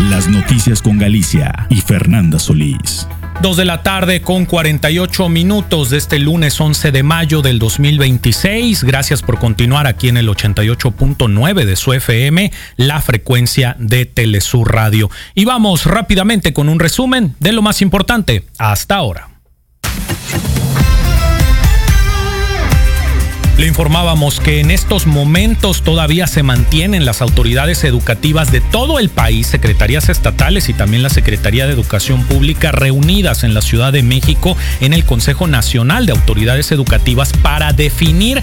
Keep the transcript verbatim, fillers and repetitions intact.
Las noticias con Galicia y Fernanda Solís. Dos de la tarde con cuarenta y ocho minutos de este lunes once de mayo del dos mil veintiséis. Gracias por continuar aquí en el ochenta y ocho punto nueve de su F M, la frecuencia de Telesur Radio. Y vamos rápidamente con un resumen de lo más importante hasta ahora. Le informábamos que en estos momentos todavía se mantienen las autoridades educativas de todo el país, secretarías estatales y también la Secretaría de Educación Pública reunidas en la Ciudad de México en el Consejo Nacional de Autoridades Educativas para definir